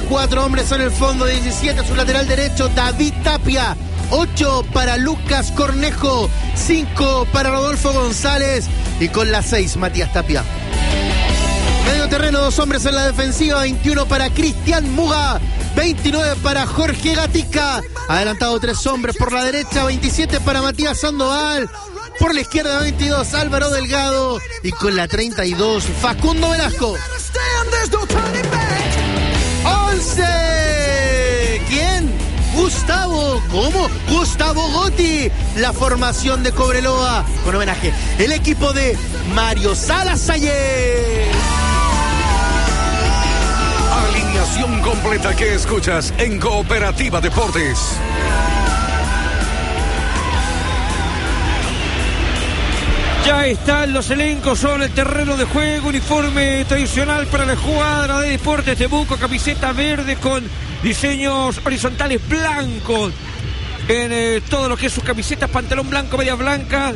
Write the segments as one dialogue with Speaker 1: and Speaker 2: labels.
Speaker 1: 4 hombres en el fondo, 17 su lateral derecho, David Tapia. 8 para Lucas Cornejo, 5 para Rodolfo González y con la 6 Matías Tapia. Medio terreno, 2 hombres en la defensiva, 21 para Cristian Muga, 29 para Jorge Gatica. Adelantado 3 hombres por la derecha, 27 para Matías Sandoval. Por la izquierda, 22 Álvaro Delgado y con la 32 Facundo Velasco. 11. ¿Quién? Gustavo. ¿Cómo? Gustavo Gotti. La formación de Cobreloa con homenaje. El equipo de Mario Salas ayer.
Speaker 2: Alineación completa que escuchas en Cooperativa Deportes.
Speaker 3: Ya están los elencos sobre el terreno de juego, uniforme tradicional para la escuadra de Deportes Temuco, camiseta verde con diseños horizontales blancos en todo lo que es sus camisetas, pantalón blanco, media blanca,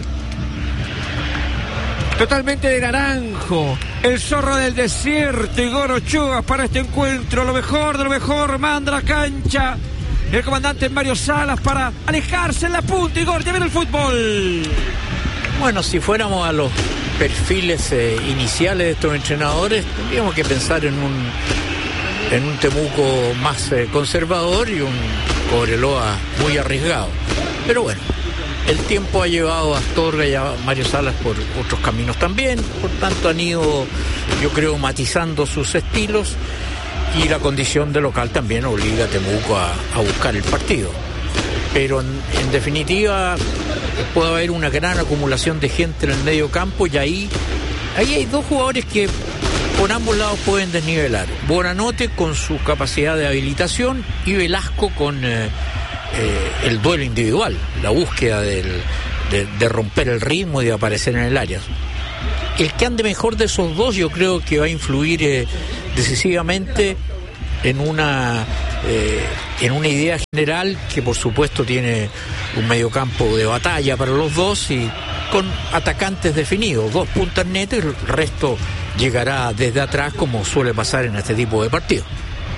Speaker 3: totalmente de naranjo. El zorro del desierto, Igor Ochoa para este encuentro, lo mejor de lo mejor, manda la cancha el comandante Mario Salas para alejarse en la punta. Igor, ya viene el fútbol.
Speaker 4: Bueno, si fuéramos a los perfiles iniciales de estos entrenadores, tendríamos que pensar en un Temuco más conservador y un Cobreloa muy arriesgado. Pero bueno, el tiempo ha llevado a Astorga y a Mario Salas por otros caminos también, por tanto han ido, yo creo, matizando sus estilos y la condición de local también obliga a Temuco a buscar el partido. Pero en definitiva puede haber una gran acumulación de gente en el medio campo y ahí hay 2 jugadores que por ambos lados pueden desnivelar. Buonanotte con su capacidad de habilitación y Velasco con el duelo individual, la búsqueda de romper el ritmo y de aparecer en el área. El que ande mejor de esos dos yo creo que va a influir decisivamente en una idea general que por supuesto tiene un mediocampo de batalla para los dos y con atacantes definidos, 2 puntas netas y el resto llegará desde atrás como suele pasar en este tipo de partidos.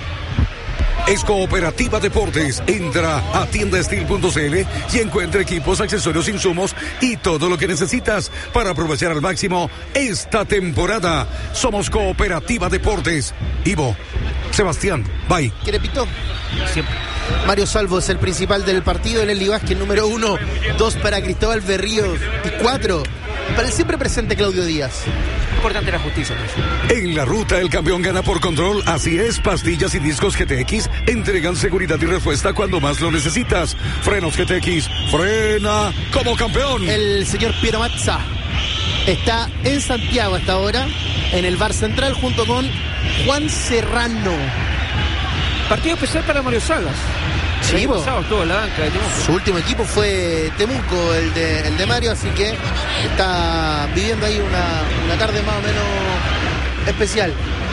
Speaker 2: Es Cooperativa Deportes. Entra a tiendastil.cl y encuentra equipos, accesorios, insumos y todo lo que necesitas para aprovechar al máximo esta temporada. Somos Cooperativa Deportes. Ivo, Sebastián, bye.
Speaker 1: ¿Qué repito? Siempre. Mario Salvo es el principal del partido, Nelly Vázquez número 1, 2 para Cristóbal Berríos y 4 para el siempre presente Claudio Díaz.
Speaker 3: Importante la justicia.
Speaker 2: En la ruta el campeón gana por control, así es. Pastillas y discos GTX entregan seguridad y respuesta cuando más lo necesitas. Frenos GTX, frena como campeón.
Speaker 1: El señor Piero Mazza está en Santiago hasta ahora, en el Bar Central junto con Juan Serrano.
Speaker 3: Partido especial para Mario Salas.
Speaker 1: Sí,
Speaker 3: estuvo en la banca de Temuco.
Speaker 1: Su último equipo fue Temuco, el de Mario, así que está viviendo ahí una tarde más o menos especial.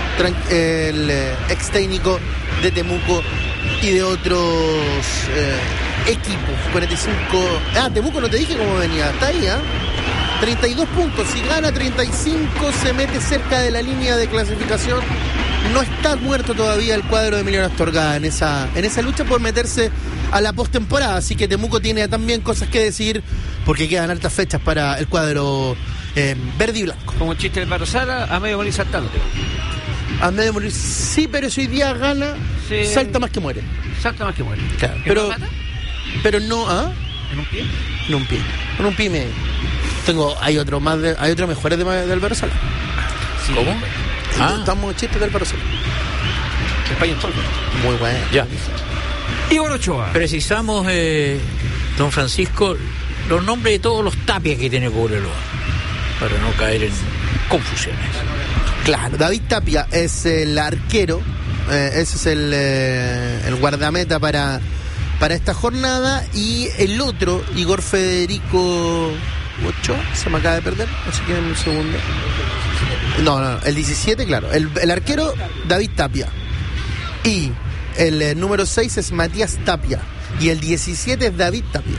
Speaker 1: El ex técnico de Temuco y de otros equipos. 45. Temuco no te dije cómo venía. Está ahí, 32 puntos. Si gana 35, se mete cerca de la línea de clasificación. No está muerto todavía el cuadro de Emiliano Astorga en esa lucha por meterse a la postemporada. Así que Temuco tiene también cosas que decir porque quedan altas fechas para el cuadro verde y blanco.
Speaker 3: Como el chiste del Mario Salas, a medio morir saltando.
Speaker 1: A medio morir, sí, pero si hoy día gana, sí, salta más que muere.
Speaker 3: Salta más que muere.
Speaker 1: Claro, pero no,
Speaker 3: ¿En un pie?
Speaker 1: En un pie. En un pie medio. Hay otro mejores de Álvaro Salas.
Speaker 3: Sí.
Speaker 4: ¿Cómo?
Speaker 1: Estamos chistes del Álvaro Salas.
Speaker 3: España en todo.
Speaker 1: Muy bueno.
Speaker 4: Ya.
Speaker 3: Igor Ochoa.
Speaker 4: Precisamos, don Francisco, los nombres de todos los Tapias que tiene Cobreloa, para no caer en confusiones.
Speaker 1: Claro, David Tapia es el arquero, ese es el guardameta para esta jornada, y el otro, Igor Federico Ochoa, se me acaba de perder, así que en un segundo. No, el 17, claro, el arquero David Tapia, y el número 6 es Matías Tapia, y el 17 es David Tapia.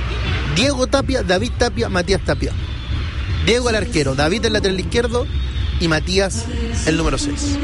Speaker 1: Diego Tapia, David Tapia, Matías Tapia. Diego el arquero, David el lateral izquierdo, y Matías, el número 6.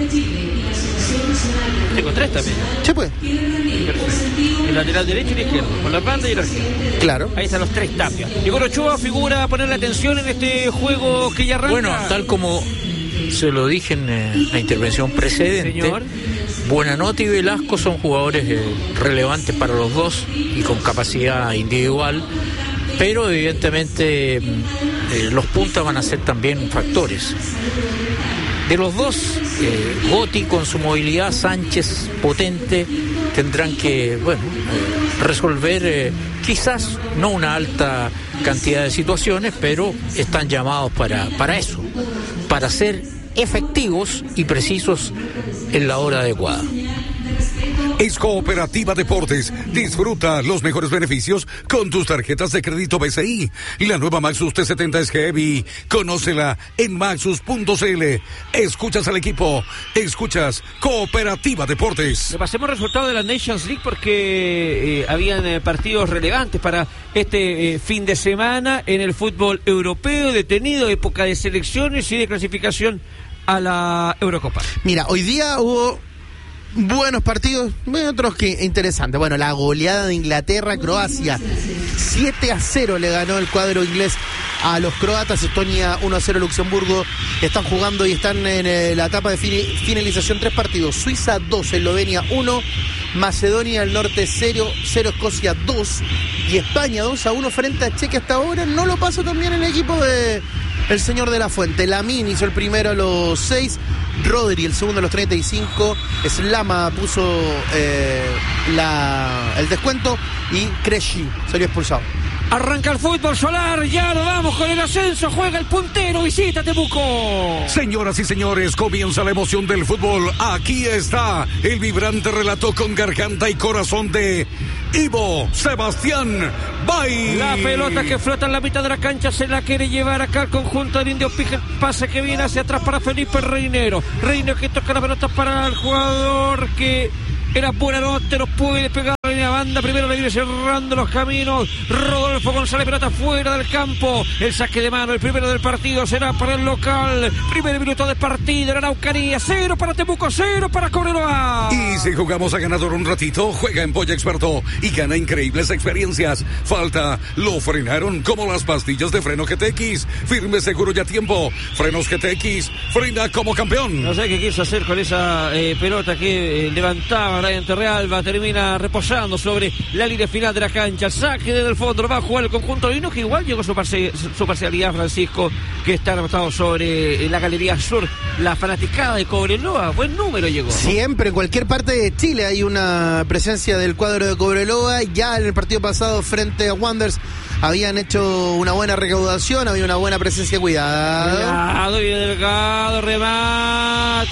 Speaker 3: Con 3 también.
Speaker 1: Sí, pues.
Speaker 3: Perfecto. El lateral derecho y el izquierdo, con la banda y el arquero.
Speaker 1: Claro.
Speaker 3: Ahí están los 3 Tapia. Igor Ochoa figura a ponerle atención en este juego que ya arranca.
Speaker 4: Bueno, tal como se lo dije en la intervención precedente,
Speaker 3: señor,
Speaker 4: Buenanote y Velasco son jugadores relevantes para los dos y con capacidad individual, pero evidentemente los puntas van a ser también factores. De los dos, Gotti con su movilidad, Sánchez potente, tendrán que resolver quizás no una alta cantidad de situaciones, pero están llamados para eso, para ser efectivos y precisos en la hora adecuada.
Speaker 2: Es Cooperativa Deportes. Disfruta los mejores beneficios con tus tarjetas de crédito BCI. La nueva Maxus T70 es heavy. Conócela en maxus.cl. Escuchas al equipo. Escuchas Cooperativa Deportes.
Speaker 3: Repasemos el resultado de la Nations League porque habían partidos relevantes para este fin de semana en el fútbol europeo, detenido, época de selecciones y de clasificación a la Eurocopa.
Speaker 1: Mira, hoy día hubo buenos partidos, otros que interesantes. Bueno, la goleada de Inglaterra, Croacia, 7-0 le ganó el cuadro inglés a los croatas. Estonia 1-0 Luxemburgo. Están jugando y están en la etapa de finalización 3 partidos. Suiza 2, Eslovenia 1, Macedonia del Norte 0, Escocia 2 y España 2-1 frente a Chequia. Hasta ahora no lo pasó también el equipo de el señor de la Fuente. Lamín hizo el primero a los 6, Rodri el segundo a los 35, Slama puso el descuento y Cresci salió expulsado.
Speaker 3: Arranca el fútbol solar, ya lo vamos con el ascenso, juega el puntero, visita Temuco.
Speaker 2: Señoras y señores, comienza la emoción del fútbol. Aquí está el vibrante relato con garganta y corazón de Ivo Sebastián Bay.
Speaker 3: La pelota que flota en la mitad de la cancha se la quiere llevar acá al conjunto del Indio Pige. Pase que viene hacia atrás para Felipe Reinero. Reinero que toca la pelota para el jugador que era Buenanote, no puede pegar la línea banda. Primero le viene cerrando los caminos Rodolfo González, pelota fuera del campo. El saque de mano, el primero del partido será para el local. Primer minuto de partido en Araucanía. 0 para Temuco, 0 para Cobreloa.
Speaker 2: Y si jugamos a ganador un ratito, juega en Polla Experto y gana increíbles experiencias. Falta, lo frenaron como las pastillas de freno GTX. Firme, seguro y a tiempo. Frenos GTX, frena como campeón.
Speaker 3: No sé qué quiso hacer con esa pelota que levantaba Brian Torrealba, termina reposando sobre la línea final de la cancha. El saque desde el fondo lo va a jugar el conjunto Lino, que igual llegó su parcialidad, Francisco, que está anotado sobre la galería sur. La fanaticada de Cobreloa, buen número llegó.
Speaker 1: Siempre, en cualquier parte de Chile hay una presencia del cuadro de Cobreloa. Ya en el partido pasado frente a Wanderers habían hecho una buena recaudación, había una buena presencia. Cuidado,
Speaker 3: viene Delgado, remate,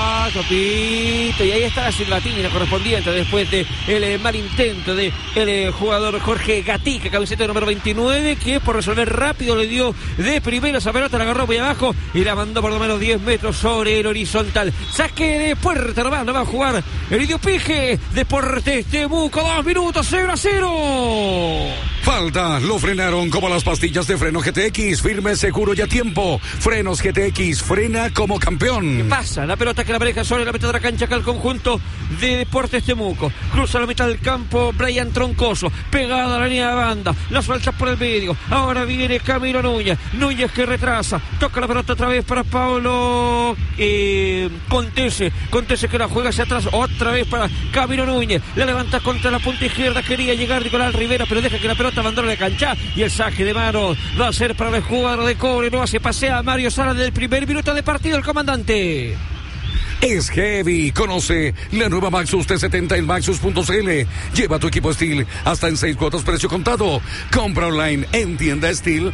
Speaker 3: Topito, y ahí está la silbatina correspondiente después de el mal intento de el jugador Jorge Gatica, camiseta número 29, que por resolver rápido le dio de primera esa pelota, la agarró muy abajo y la mandó por lo menos 10 metros sobre el horizontal. Saque de puerta, nomás va a jugar el Indio Pige. Deportes Temuco, 2 minutos, 0-0.
Speaker 2: Falta, lo frenaron como las pastillas de freno GTX, firme, seguro y a tiempo. Frenos GTX, frena como campeón.
Speaker 3: ¿Qué pasa? La pelota que la maneja sobre la mitad de la cancha acá el conjunto de Deportes Temuco. Cruza la mitad del campo Brian Troncoso, pegada a la línea de banda, la suelta por el medio. Ahora viene Camilo Núñez que retrasa, toca la pelota otra vez para Pablo Contese que la juega hacia atrás, otra vez para Camilo Núñez, la levanta contra la punta izquierda, quería llegar Nicolás Rivera, pero deja que la pelota abandone la cancha, y el saque de mano va a ser para el jugador de Cobreloa. Se pasea a Mario Sala del primer minuto de partido el comandante.
Speaker 2: Es heavy. Conoce la nueva Maxus T70 en maxus.cl. Lleva tu equipo Steel hasta en 6 cuotas precio contado. Compra online en tiendasteel.cl.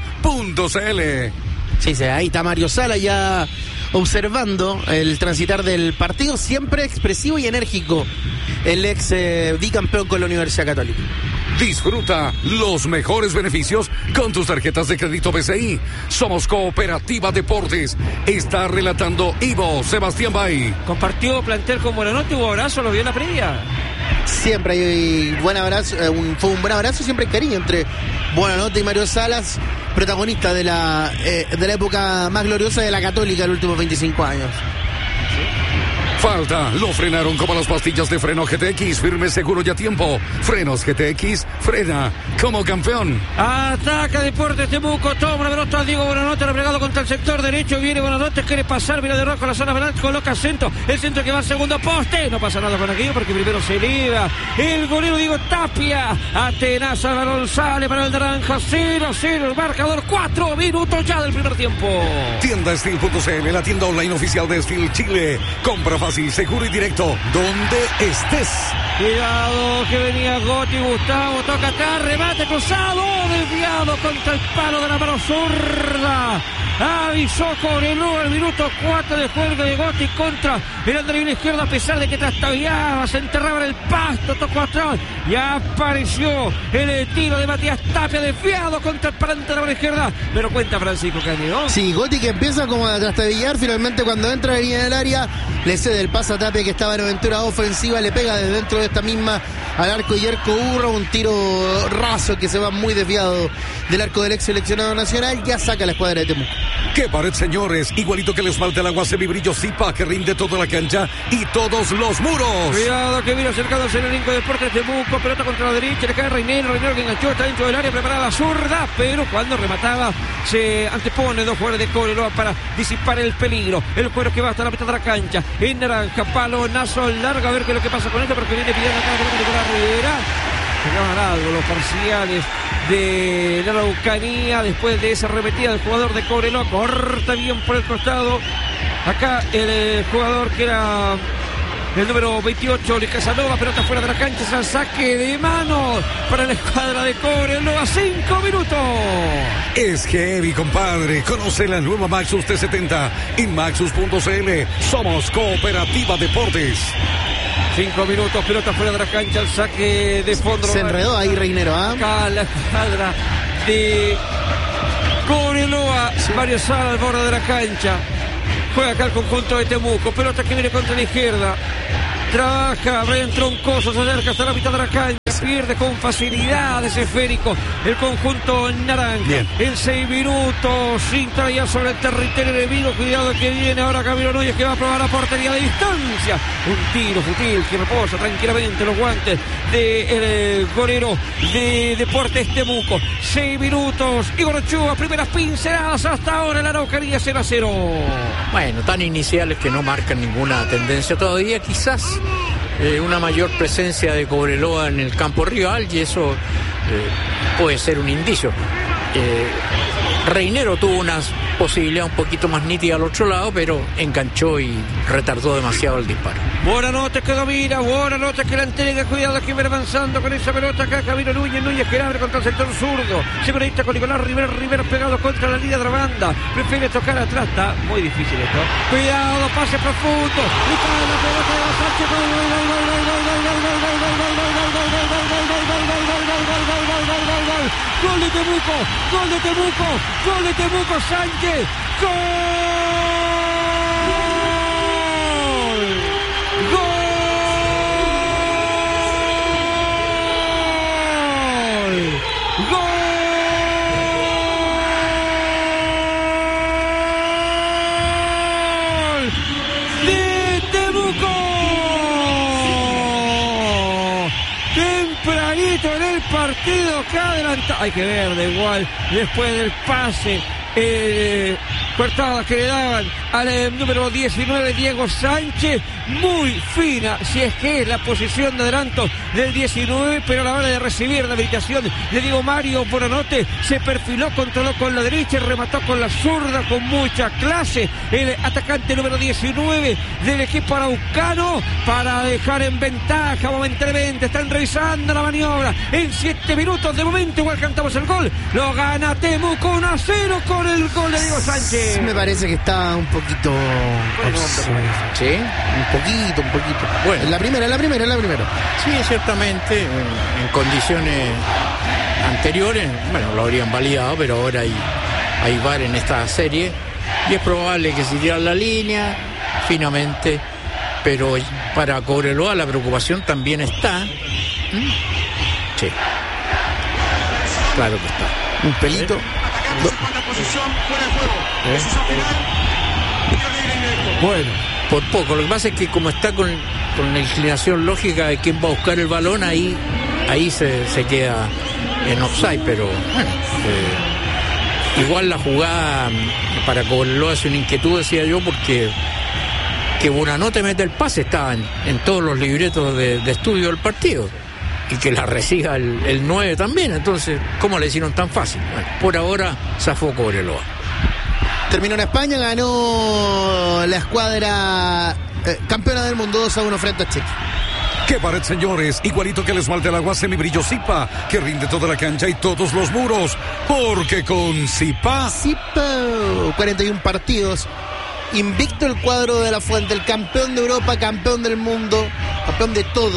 Speaker 1: Sí, ahí está Mario Sala ya observando el transitar del partido, siempre expresivo y enérgico, el ex bicampeón con la Universidad Católica.
Speaker 2: Disfruta los mejores beneficios con tus tarjetas de crédito BCI. Somos Cooperativa Deportes. Está relatando Ivo Sebastián Bay.
Speaker 3: Compartió plantel con Buenanote, hubo abrazo, lo vio en la previa.
Speaker 1: Siempre hay buen abrazo, fue un buen abrazo, siempre hay cariño entre Buenanote y Mario Salas. protagonista de la época más gloriosa de la Católica en los últimos 25 años.
Speaker 2: Falta, lo frenaron como las pastillas de freno GTX, firme, seguro y a tiempo. Frenos GTX, frena como campeón.
Speaker 3: Ataca Deportes Temuco, toma la pelota, Diego Buenanote, replegado contra el sector derecho, viene Buenanote, quiere pasar, mira de rojo a la zona penal, coloca centro, el centro que va al segundo poste, no pasa nada con aquello porque primero se eleva el golero Diego Tapia, atenaza el balón, sale para el naranja, 0-0, el marcador, 4 minutos ya del primer tiempo.
Speaker 2: Tienda Steel.cl, la tienda online oficial de Steel Chile. Compra fácil, seguro y directo, donde estés.
Speaker 3: Cuidado que venía Gotti, Gustavo, toca acá, remate cruzado, desviado contra el palo de la mano zurda. Avisó Cobreloa el minuto 4 de juego de Gotti contra el andreíno izquierdo, a pesar de que trastabillaba, se enterraba en el pasto, tocó atrás y apareció el tiro de Matías Tapia, desviado contra el parante de la mano izquierda, pero cuenta Francisco Cándido.
Speaker 1: Sí, Gotti que empieza como a trastabillar, finalmente cuando entra en el área le cede el pase a Tapia, que estaba en aventura ofensiva, le pega desde dentro de esta misma al arco Yerko Urra, un tiro raso que se va muy desviado del arco del ex seleccionado nacional, ya saca la escuadra de Temuco.
Speaker 2: ¡Qué pared, señores! Igualito que les falta el agua semibrillo Zipa, que rinde toda la cancha y todos los muros.
Speaker 3: Cuidado que viene acercándose el elenco de Deportes Temuco, pelota contra la derecha, le cae Reinero que enganchó, está dentro del área, preparada zurda, pero cuando remataba se antepone dos jugadores de Cobreloa para disipar el peligro. El cuero que va hasta la mitad de la cancha, en naranja, palonazo largo, a ver qué es lo que pasa con esto, porque viene pidiendo acá Nicolás Rivera. Llegaban algo los parciales de la Araucanía después de esa arremetida del jugador de Cobreloa, corta bien por el costado. Acá el jugador que era el número 28, Luis Casanova, pelota fuera de la cancha, es el saque de mano para la escuadra de Cobreloa, 5 minutos.
Speaker 2: Es heavy, compadre. Conoce la nueva Maxus T70 en Maxus.cl. Somos Cooperativa Deportes.
Speaker 3: 5 minutos, pelota fuera de la cancha, el saque de fondo.
Speaker 1: Se enredó ahí Reinero, ¿ah?
Speaker 3: Acá la escuadra de Cobreloa, Mario Sala al borde de la cancha. Juega acá el conjunto de Temuco, pelota que viene contra la izquierda. Trabaja Brian Troncoso, se acerca hasta la mitad de la cancha, pierde con facilidad ese esférico el conjunto naranja. Bien. En 6 minutos, sin ya sobre el territorio enemigo. Cuidado que viene ahora Camilo Núñez, que va a probar la portería de distancia. Un tiro futil que reposa tranquilamente los guantes del golero de Deportes Temuco. 6 minutos, Igor Ochoa, primeras pinceladas hasta ahora en la Araucanía, 0-0.
Speaker 4: Bueno, tan iniciales que no marcan ninguna tendencia todavía, quizás una mayor presencia de Cobreloa en el campo rival, y eso puede ser un indicio. Reinero tuvo una posibilidad un poquito más nítida al otro lado, pero enganchó y retardó demasiado el disparo.
Speaker 3: Buena nota que domina, buena nota que la entrega, cuidado que viene avanzando con esa pelota acá, Camilo Núñez que abre contra el sector zurdo, se conecta con Nicolás Rivera pegado contra la línea de la banda, prefiere tocar atrás, está muy difícil esto. Cuidado, pase profundo, y para la pelota de Sánchez, gol de Temuco, gol de Temuco, gol de Temuco, Sánchez, gol, gol, gol de Temuco, tempranito en el partido que adelanta, hay que ver de igual después del pase cortada que le daban al número 19 Diego Sánchez, muy fina, si es que es la posición de adelanto del 19, pero a la hora de recibir la habilitación de Diego Mario Buenanote, se perfiló, controló con la derecha y remató con la zurda con mucha clase el atacante número 19 del equipo araucano, para dejar en ventaja momentáneamente. Están revisando la maniobra en 7 minutos de momento, igual cantamos el gol, lo gana Temuco 1-0 con el gol de Diego Sánchez.
Speaker 1: Me parece que está un poquito...
Speaker 4: ¿Sí?
Speaker 1: Un poquito.
Speaker 4: Bueno.
Speaker 1: En la primera.
Speaker 4: Sí, ciertamente, en condiciones anteriores, bueno, lo habrían validado, pero ahora hay VAR en esta serie, y es probable que se tire la línea finamente, pero para Cobreloa la preocupación también está. Sí. Claro que está.
Speaker 1: Un pelito.
Speaker 3: Bueno,
Speaker 4: Por poco. Lo que pasa es que como está con la inclinación lógica de quién va a buscar el balón, ahí se queda en offside, pero bueno, igual la jugada para Cobreloa es una inquietud, decía yo, porque que Bonanote mete el pase estaba en todos los libretos de estudio del partido, y que la reciba el 9 también. Entonces, ¿cómo le hicieron tan fácil? Bueno, por ahora zafó Cobreloa.
Speaker 1: Terminó en España, ganó la escuadra campeona del mundo 2-1 frente a Chequia.
Speaker 2: ¡Qué pared, señores! Igualito que el esmalte al agua semibrillo Zipa, que rinde toda la cancha y todos los muros. Porque con Zipa...
Speaker 1: 41 partidos. Invicto el cuadro de la Fuente, el campeón de Europa, campeón del mundo, campeón de todo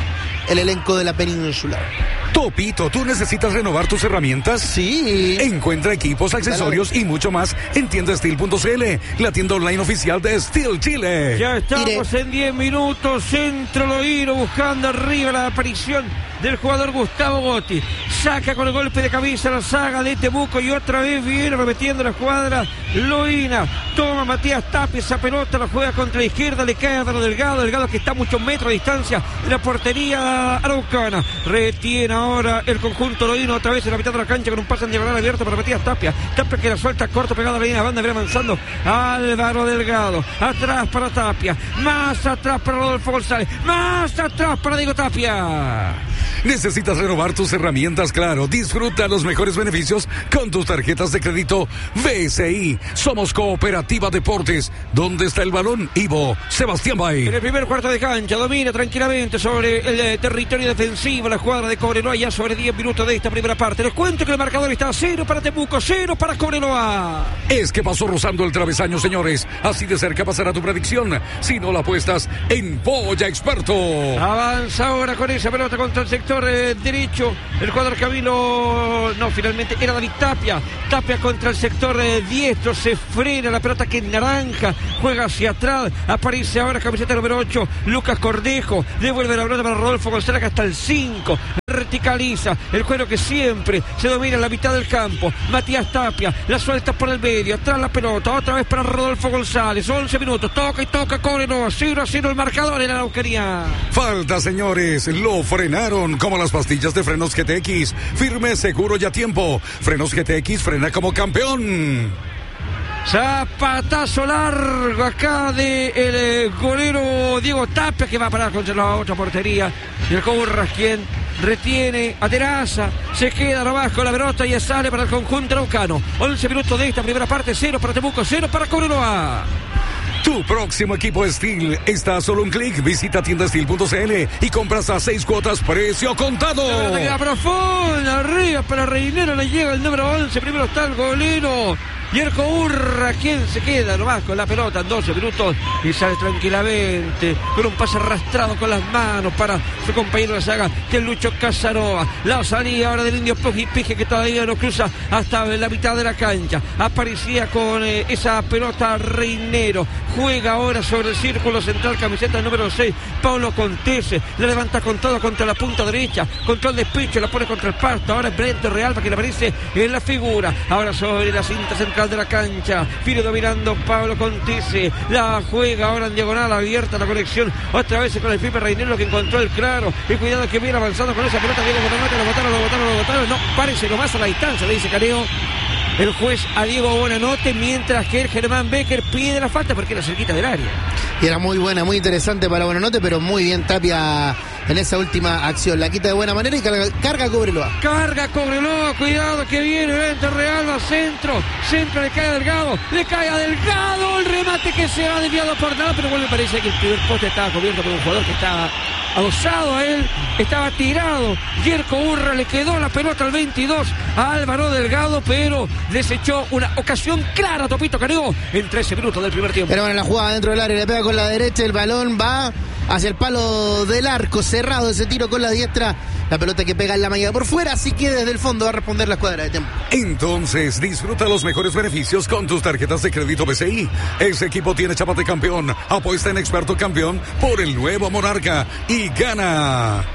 Speaker 1: el elenco de la península.
Speaker 2: Topito, ¿tú necesitas renovar tus herramientas?
Speaker 1: Sí.
Speaker 2: Encuentra equipos, accesorios y mucho más en tiendastil.cl, la tienda online oficial de Steel Chile.
Speaker 3: Ya estamos en 10 minutos. Centro Loiro buscando arriba la aparición del jugador Gustavo Gotti. Saca con el golpe de cabeza la saga de Temuco y otra vez viene remetiendo la escuadra Loína. Toma Matías Tapia esa pelota, la juega contra la izquierda, le cae a Dano Delgado. Delgado que está a muchos metros de distancia de la portería araucana. Retiene ahora el conjunto Loíno otra vez en la mitad de la cancha con un pase en diagonal abierto para Matías Tapia. Tapia que la suelta corto pegado a la línea de banda, viene avanzando Álvaro Delgado. Atrás para Tapia, más atrás para Rodolfo González, más atrás para Diego Tapia.
Speaker 2: ¿Necesitas renovar tus herramientas? Claro, disfruta los mejores beneficios con tus tarjetas de crédito BCI. Somos Cooperativa Deportes. ¿Dónde está el balón? Ivo Sebastián Bay.
Speaker 3: En el primer cuarto de cancha domina tranquilamente sobre el territorio defensivo la escuadra de Cobreloa, ya sobre 10 minutos de esta primera parte. Les cuento que el marcador está 0 para Temuco, 0 para Cobreloa.
Speaker 2: Es que pasó rozando el travesaño, señores. Así de cerca pasará tu predicción. Si no la apuestas en Polla Experto.
Speaker 3: Avanza ahora con esa pelota contra el sector derecho. El jugador Camilo, no, finalmente era David Tapia. Tapia contra el sector diestro. Se frena la pelota que en naranja. Juega hacia atrás. Aparece ahora camiseta número 8. Lucas Cordejo. Devuelve la pelota para Rodolfo González hasta el 5. Verticaliza el juego que siempre se domina en la mitad del campo. Matías Tapia la suelta por el medio. Atrás la pelota. Otra vez para Rodolfo González. 11 minutos. Toca y toca Cobreloa. 0-0 el marcador en la Araucanía.
Speaker 2: Falta, señores. Lo frenaron como las pastillas de frenos GTX. Firme, seguro y a tiempo. Frenos GTX, frena como campeón.
Speaker 3: Zapatazo largo acá de el golero Diego Tapia, que va a parar contra la otra portería. Y el Coburras quien retiene a Teraza, se queda abajo la pelota y sale para el conjunto araucano. 11 minutos de esta primera parte, 0 para Temuco, 0 para Cobreloa.
Speaker 2: Tu próximo equipo Steel está a solo un clic. Visita tiendastil.cl y compras a 6 cuotas, precio contado.
Speaker 3: La queda profunda, arriba para Reinero, le llega el número 11. Primero está el golero Yerko Urra, quien se queda nomás con la pelota en 12 minutos y sale tranquilamente con un pase arrastrado con las manos para su compañero de saga, que es Lucho Casanova. La salida ahora del indio Pije, que todavía no cruza hasta la mitad de la cancha. Aparecía con esa pelota Reinero. Juega ahora sobre el círculo central, camiseta número 6, Pablo Contese. La levanta con todo contra la punta derecha, contra el despecho, la pone contra el pasto. Ahora es Brento Real para que le aparece en la figura. Ahora sobre la cinta central de la cancha, viene dominando Pablo Contese. La juega ahora en diagonal, abierta la conexión. Otra vez con el Pipe Reinero, que encontró el claro. Y cuidado que viene avanzando con esa pelota. Diego Bonanote, lo botaron. No, parece nomás a la distancia, le dice Careo el juez a Diego Bonanote, mientras que el Germán Becker pide la falta porque era cerquita del área.
Speaker 1: Y era muy buena, muy interesante para Bonanote, pero muy bien Tapia en esa última acción. La quita de buena manera y carga Cobreloa.
Speaker 3: Carga Cobreloa, cuidado que viene Brento Real, va centro le cae a Delgado, el remate que se va desviado por nada, pero bueno, me parece que el primer poste estaba cubierto por un jugador que estaba adosado a él, estaba tirado. Yerko Urra le quedó la pelota al 22 a Álvaro Delgado, pero desechó una ocasión clara Topito Careo en 13 minutos del primer tiempo.
Speaker 1: Pero bueno, la jugada dentro del área, le pega con la derecha, el balón va hacia el palo del arco, cerrado ese tiro con la diestra, la pelota que pega en la malla por fuera, así que desde el fondo va a responder la escuadra de Temuco.
Speaker 2: Entonces, disfruta los mejores beneficios con tus tarjetas de crédito BCI. Ese equipo tiene chapa de campeón. Apuesta en experto campeón por el nuevo Monarca y gana.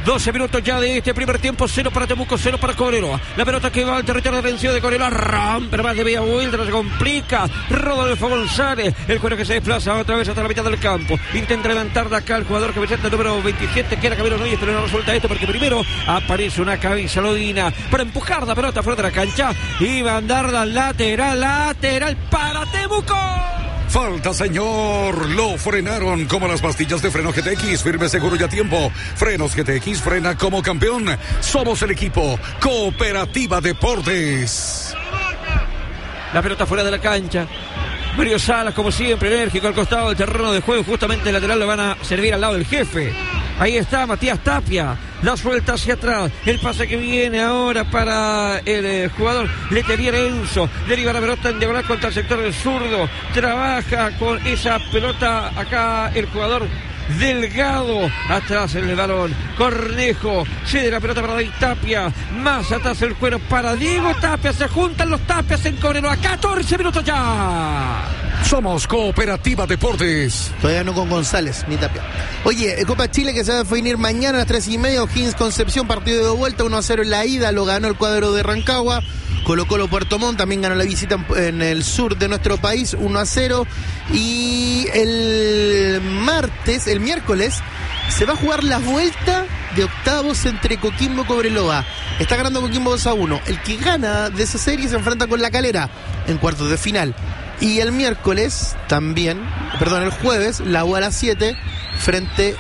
Speaker 3: 12 minutos ya de este primer tiempo. 0 para Temuco, 0 para Cobreloa. La pelota que va al territorio defensivo de Cobreloa. Rompe más de media vuelta, no se complica. Rodolfo González, el cuero que se desplaza otra vez hasta la mitad del campo. Intenta levantarla acá el jugador que presenta el número 27, que era Camilo Núñez, pero no resulta esto porque primero aparece una cabeza lodina para empujar la pelota fuera de la cancha y mandarla lateral para Temuco.
Speaker 2: Falta, señor. Lo frenaron como las pastillas de freno GTX. Firme, seguro y a tiempo. Frenos GTX, frena como campeón. Somos el equipo Cooperativa Deportes.
Speaker 3: La pelota fuera de la cancha. Mario Salas, como siempre, enérgico al costado del terreno de juego. Justamente el lateral lo van a servir al lado del jefe. Ahí está Matías Tapia. La suelta hacia atrás. El pase que viene ahora para el jugador Letelier Enzo. Deriva la pelota en diagonal contra el sector del zurdo. Trabaja con esa pelota acá el jugador Delgado. Atrás el balón. Cornejo. Cede la pelota para David Tapia. Más atrás el cuero para Diego Tapia. Se juntan los Tapias en Cobreloa. 14 minutos ya.
Speaker 2: Somos Cooperativa Deportes.
Speaker 1: Todavía no con González ni Tapia. Oye, Copa Chile que se va a definir mañana a las 3:30. O'Higgins Concepción, partido de vuelta, 1-0 en la ida. Lo ganó el cuadro de Rancagua. Colo-Colo Puerto Montt también ganó la visita en el sur de nuestro país, 1-0. Y el miércoles, se va a jugar la vuelta de octavos entre Coquimbo y Cobreloa. Está ganando Coquimbo 2-1. El que gana de esa serie se enfrenta con La Calera en cuartos de final. Y el miércoles también, el jueves, la U a las 7 frente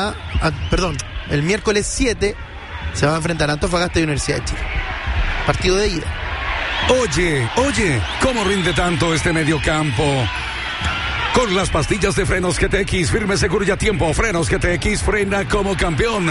Speaker 1: el miércoles 7 se va a enfrentar a Antofagasta y Universidad de Chile. Partido de ida.
Speaker 2: Oye, ¿cómo rinde tanto este mediocampo? Con las pastillas de frenos GTX, firme, seguro y a tiempo. Frenos GTX, frena como campeón.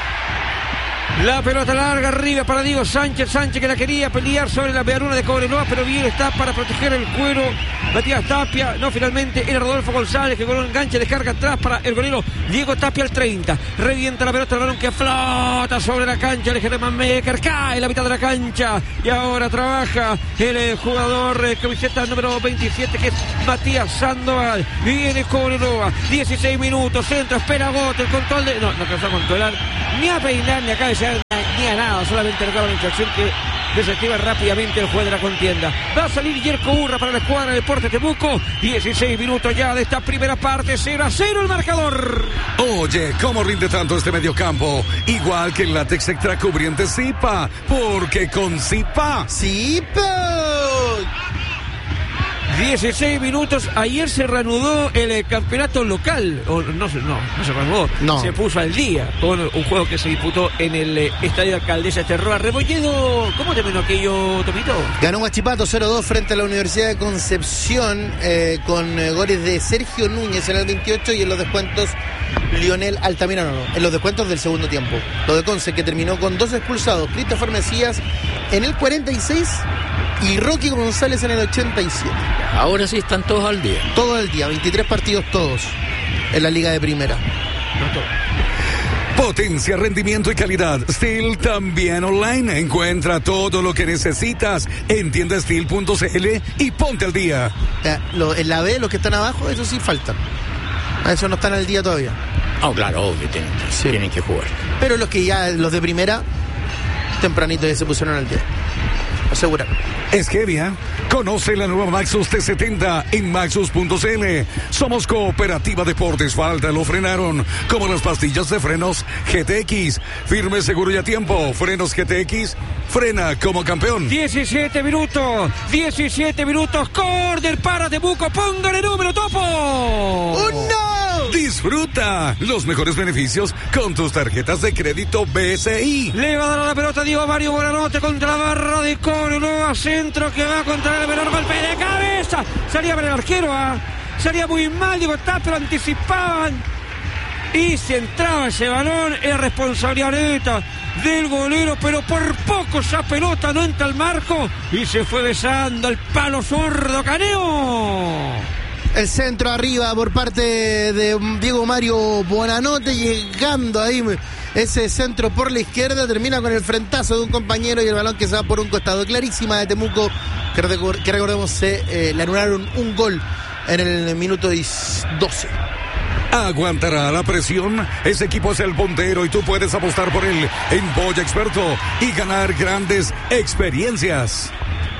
Speaker 3: La pelota larga arriba para Diego Sánchez que la quería pelear sobre la pearuna de Cobreloa, pero bien está para proteger el cuero Matías Tapia. No, finalmente era Rodolfo González que con un enganche descarga atrás para el golero Diego Tapia al 30. Revienta la pelota, el balón que flota sobre la cancha, el eje de Manmaker, cae en la mitad de la cancha y ahora trabaja el jugador camiseta número 27 que es Matías Sandoval. Viene Cobreloa, 16 minutos, centro, espera Gote, el control de... No alcanzó a controlar ni a peinar ni a cabecear ni a nada, solamente recaba la infracción que desactiva rápidamente el juez de la contienda. Va a salir Yerko Urra para la escuadra de Deportes Temuco. 16 minutos ya de esta primera parte, 0-0 el marcador.
Speaker 2: Oye, ¿cómo rinde tanto este mediocampo? Igual que el látex extra cubriente Zipa, porque con Zipa...
Speaker 1: ¡Zipa!
Speaker 3: 16 minutos, ayer se reanudó el campeonato local, no se reanudó, se puso al día con un juego que se disputó en el Estadio Alcaldesa Terroa. Rebolledo, ¿cómo terminó aquello, Tomito?
Speaker 1: Ganó Huachipato 0-2 frente a la Universidad de Concepción con goles de Sergio Núñez en el 28 y en los descuentos Lionel Altamirano, en los descuentos del segundo tiempo. Lo de Conce que terminó con 2 expulsados, Christopher Mesías en el 46 y Rocky González en el 87.
Speaker 4: Ahora sí están todos al día.
Speaker 1: Todo el día, 23 partidos todos en la Liga de Primera.
Speaker 2: Potencia, rendimiento y calidad. Steel también online. Encuentra todo lo que necesitas en tiendasteel.cl y ponte al día.
Speaker 1: En la B, los que están abajo, eso sí faltan. A eso no están al día todavía.
Speaker 4: Claro, obvio, tienen que jugar.
Speaker 1: Pero los de primera, tempranito ya se pusieron al día. Asegurar.
Speaker 2: Es Hevia. Conoce la nueva Maxus T70 en maxus.cl. Somos Cooperativa Deportes. Falta, lo frenaron. Como las pastillas de frenos GTX. Firme, seguro y a tiempo. Frenos GTX. Frena como campeón.
Speaker 3: 17 minutos. Córner para Temuco. Póngale número, Topo.
Speaker 1: ¡Oh, no!
Speaker 2: Disfruta los mejores beneficios con tus tarjetas de crédito BCI.
Speaker 3: Le va a dar la pelota Diego Mario Buenanote contra la barra de Cobreloa. Centro que va contra el menor golpe de cabeza. Salía para el arquero. Salía muy mal Diego Tapia, lo anticipaban. Y se entraba ese balón. Es responsabilidad neta del golero, pero por poco esa pelota no entra al marco y se fue besando al palo zurdo Caneo.
Speaker 1: El centro arriba por parte de Diego Mario Buenanote, llegando ahí ese centro por la izquierda, termina con el frentazo de un compañero y el balón que se va por un costado. Clarísima de Temuco, que recordemos le anularon un gol en el minuto 12.
Speaker 2: ¿Aguantará la presión? Ese equipo es el puntero y tú puedes apostar por él en Boya Experto y ganar grandes experiencias.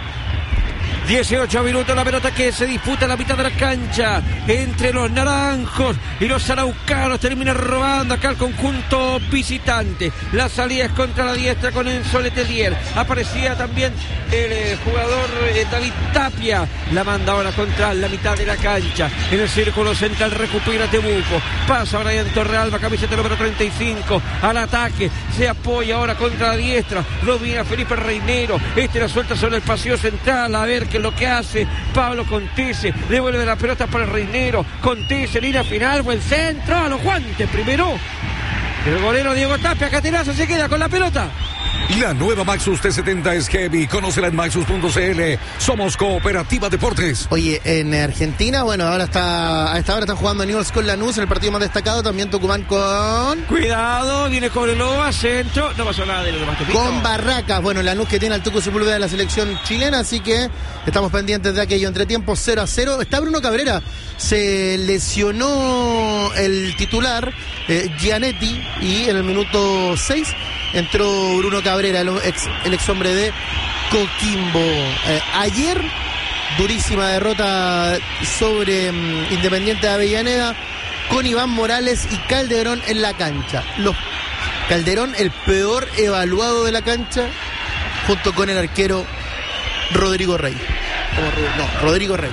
Speaker 3: 18 minutos, la pelota que se disputa en la mitad de la cancha entre los naranjos y los araucanos. Termina robando acá el conjunto visitante. La salida es contra la diestra con Enzo Letelier. Aparecía también el jugador David Tapia. La manda ahora contra la mitad de la cancha. En el círculo central recupera Temuco. Pasa Brian Torrealba, camiseta número 35. Al ataque. Se apoya ahora contra la diestra. Domina Felipe Reinero. La suelta sobre el pasillo central. A ver qué lo que hace Pablo Contese, devuelve la pelota para el Reinero. Contese, línea final, buen centro, a los guantes primero el golero Diego Tapia. Catenazo se queda con la pelota.
Speaker 2: La nueva Maxus T70 es heavy. Conócela en maxus.cl. Somos Cooperativa Deportes.
Speaker 1: Oye, en Argentina, bueno, a esta hora están jugando Newell's con Lanús, en el partido más destacado. También Tucumán con...
Speaker 3: Cuidado, viene Cobreloa, centro. No pasó nada de lo demás.
Speaker 1: Con Barracas. Bueno, Lanús que tiene al Tucu Sepúlveda de la selección chilena, así que estamos pendientes de aquello. Entre tiempos 0-0. Está Bruno Cabrera. Se lesionó el titular, Gianetti, y en el minuto 6 entró Bruno Cabrera, el ex hombre de Coquimbo. Ayer, durísima derrota sobre Independiente de Avellaneda, con Iván Morales y Calderón en la cancha. Calderón, el peor evaluado de la cancha, junto con el arquero Rodrigo Rey. Rodrigo Rey.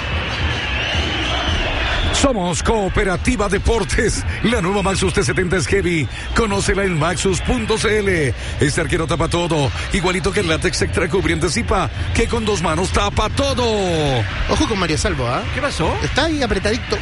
Speaker 2: Somos Cooperativa Deportes. La nueva Maxus T70 es heavy. Conócela en maxus.cl. Este arquero tapa todo. Igualito que el látex extra cubriente Zipa, que con 2 manos tapa todo.
Speaker 1: Ojo con Mario Salvo, ¿ah?
Speaker 3: ¿Qué pasó?
Speaker 1: Está ahí apretadito.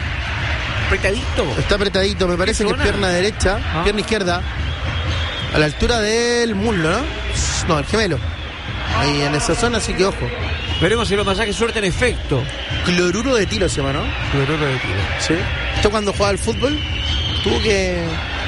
Speaker 1: Está apretadito. Me parece que es pierna derecha, pierna izquierda. A la altura del muslo, ¿no? No, el gemelo. Ahí en esa zona, así que ojo.
Speaker 3: Veremos si los masajes surten efecto.
Speaker 1: Cloruro de tiro se llama, ¿no?
Speaker 3: Cloruro de tiro.
Speaker 1: Sí. Esto cuando jugaba al fútbol, tuvo que...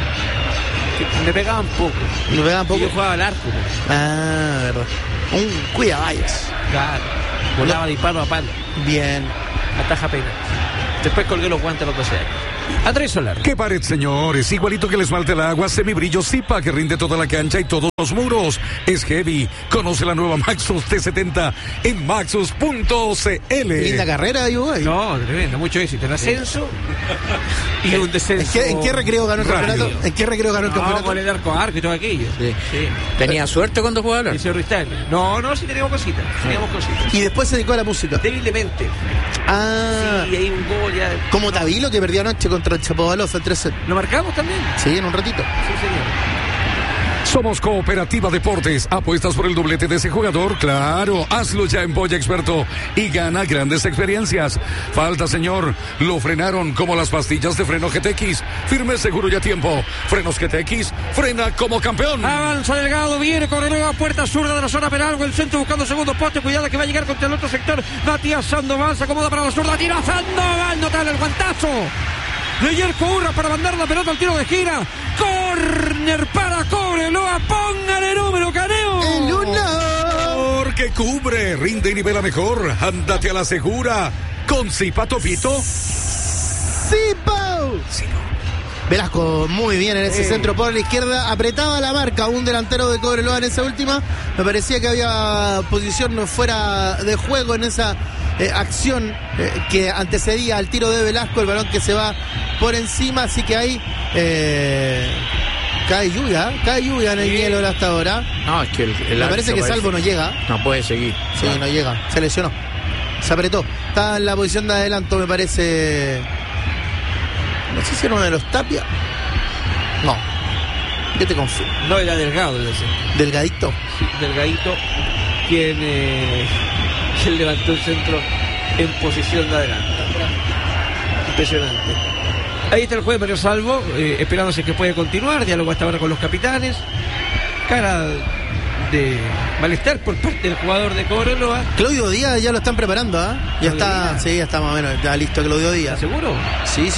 Speaker 3: Me pegaba un poco.
Speaker 1: ¿Me pegaba un poco?
Speaker 3: Y yo jugaba al arco.
Speaker 1: Ah, verdad. Un cuidabayas.
Speaker 3: Claro. Volaba de palo a palo.
Speaker 1: Bien.
Speaker 3: Ataja pena. Después colgué los guantes a los 12 años. Andrés Solar.
Speaker 2: ¡Qué pared, señores! Igualito que el esmalte el agua, semibrillo Zipa, que rinde toda la cancha y todos los muros. Es heavy. Conoce la nueva Maxus T70 en maxus.cl.
Speaker 1: Linda carrera, Uruguay.
Speaker 3: No, tremendo, mucho éxito. El ascenso y un descenso.
Speaker 1: ¿En qué recreo ganó el campeonato? ¿En qué recreo ganó el campeonato?
Speaker 3: Con el arco a arco y todo aquello.
Speaker 4: Sí. ¿Tenía suerte cuando jugaba?
Speaker 3: Dice Ruistán. No, sí teníamos cositas.
Speaker 1: Y después se dedicó a la música.
Speaker 3: Débilmente.
Speaker 1: Ah.
Speaker 3: Sí, hay un gol ya.
Speaker 1: Como Tabilo, que perdió anoche contra el Chapovalov en 3-0.
Speaker 3: ¿Lo marcamos también?
Speaker 1: Sí, en un ratito.
Speaker 3: Sí, señor.
Speaker 2: Somos Cooperativa Deportes. ¿Apuestas por el doblete de ese jugador? Claro, hazlo ya en Boya Experto y gana grandes experiencias. Falta, señor. Lo frenaron como las pastillas de freno GTX. Firme, seguro y a tiempo. Frenos GTX, frena como campeón.
Speaker 3: Avanza Delgado, viene Cobreloa, puerta zurda de la zona penal. El centro buscando segundo poste. Cuidado que va a llegar contra el otro sector. Matías Sandoval se acomoda para la zurda. Tira Sandoval, notable el guantazo de Yerko Urra para mandar la pelota al tiro de gira. Corner para Cobreloa. Póngale número, Caneo.
Speaker 1: El uno.
Speaker 2: Porque cubre, rinde y nivela mejor. Ándate a la segura. Con Zipa Topito.
Speaker 1: Zipa. Velasco muy bien en ese centro por la izquierda. Apretaba la marca un delantero de Cobreloa en esa última. Me parecía que había posición fuera de juego en esa acción que antecedía al tiro de Velasco, el balón que se va por encima, así que ahí cae lluvia en el hielo hasta ahora.
Speaker 4: No, es que el
Speaker 1: me parece que Salvo no llega.
Speaker 4: No puede seguir.
Speaker 1: Sí, no llega, se lesionó, se apretó, está en la posición de adelanto, me parece. No sé si era uno de los Tapia. No, yo te confío.
Speaker 3: No, era Delgado.
Speaker 1: Delgadito.
Speaker 3: Sí, Delgadito, quien levantó el centro en posición de adelante. Impresionante. Ahí está el juez Mario Salvo, esperándose que pueda continuar. Diálogo hasta ahora con los capitanes. Cara de malestar por parte del jugador de Cobreloa.
Speaker 1: Claudio Díaz ya lo están preparando, ¿ah? ¿Eh? Ya está, Díaz. Sí, ya está más o menos, ya listo Claudio Díaz.
Speaker 3: ¿Estás seguro?
Speaker 1: Sí.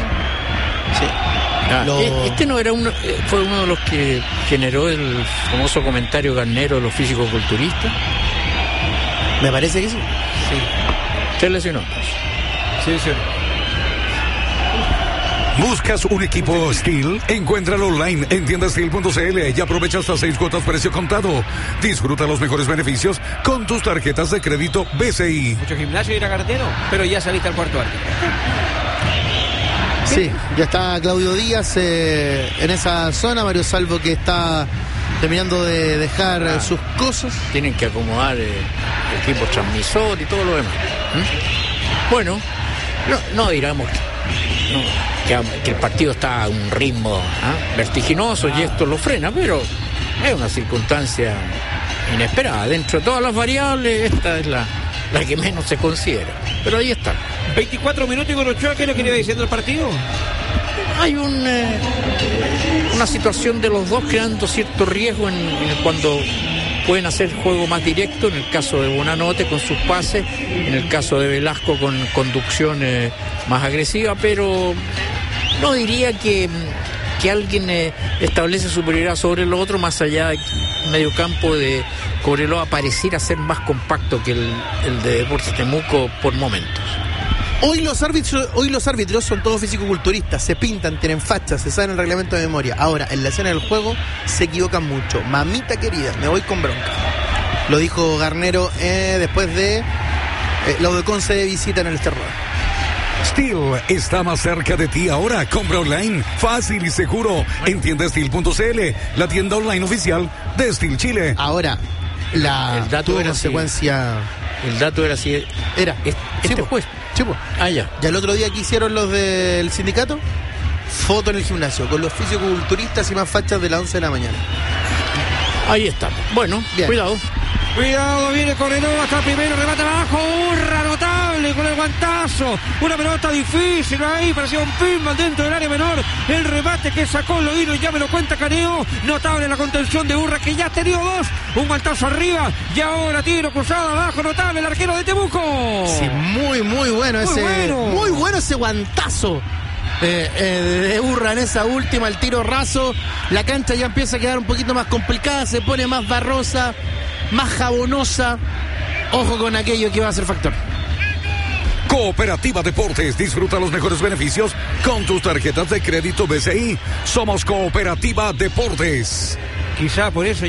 Speaker 4: Este no era fue uno de los que generó el famoso comentario Garnero de los físico-culturistas.
Speaker 1: Me parece que sí.
Speaker 4: Se lesionó.
Speaker 3: Sí.
Speaker 2: ¿Buscas un equipo Steel? Encuéntralo online en tiendasteel.cl y aprovecha hasta 6 cuotas precio contado. Disfruta los mejores beneficios con tus tarjetas de crédito BCI.
Speaker 3: Mucho gimnasio y ir a cartero, pero ya saliste al cuarto árbitro.
Speaker 1: Sí, ya está Claudio Díaz en esa zona. Mario Salvo que está terminando de dejar sus cosas.
Speaker 4: Tienen que acomodar el equipo transmisor y todo lo demás. Bueno, no digamos que el partido está a un ritmo vertiginoso y esto lo frena, pero es una circunstancia inesperada. Dentro de todas las variables, esta es la que menos se considera. Pero ahí está.
Speaker 3: 24 minutos y con Ochoa, ¿qué es lo que le iba diciendo el partido?
Speaker 4: Hay una situación de los dos creando cierto riesgo cuando pueden hacer juego más directo, en el caso de Bonanote con sus pases, en el caso de Velasco con conducción más agresiva, pero no diría que alguien establece superioridad sobre el otro, más allá del mediocampo de Cobreloa pareciera ser más compacto que el de Deportes Temuco por momentos.
Speaker 1: Hoy los árbitros son todos fisicoculturistas, se pintan, tienen fachas, se saben el reglamento de memoria. Ahora, en la escena del juego se equivocan mucho. Mamita querida, me voy con bronca. Lo dijo Garnero después de la Conce de visita en el Esterro.
Speaker 2: Steel está más cerca de ti ahora. Compra online, fácil y seguro en tiendasteel.cl, la tienda online oficial de Steel Chile.
Speaker 1: Ahora,
Speaker 4: el dato era
Speaker 1: consecuencia.
Speaker 4: El dato era así.
Speaker 1: Era
Speaker 4: este juez.
Speaker 1: Chipo.
Speaker 4: Ya.
Speaker 1: Ya el otro día que hicieron los del sindicato, foto en el gimnasio con los fisicoculturistas y más fachas de las 11 de la mañana.
Speaker 4: Ahí está. Bueno, bien. Cuidado,
Speaker 3: viene Cobreloa, hasta primero, remata abajo, Urra, notable con el guantazo, una pelota difícil ahí, parecía un pinball dentro del área menor, el remate que sacó Loino, ya me lo cuenta Caneo, notable la contención de Urra, que ya ha tenido dos, un guantazo arriba, y ahora tiro cruzado abajo, notable el arquero de Temuco.
Speaker 1: Sí, muy bueno ese guantazo de Urra en esa última, el tiro raso, la cancha ya empieza a quedar un poquito más complicada, se pone más barrosa, más jabonosa. Ojo con aquello que va a ser factor.
Speaker 2: Cooperativa Deportes, disfruta los mejores beneficios con tus tarjetas de crédito BCI. Somos Cooperativa Deportes.
Speaker 3: Quizá por eso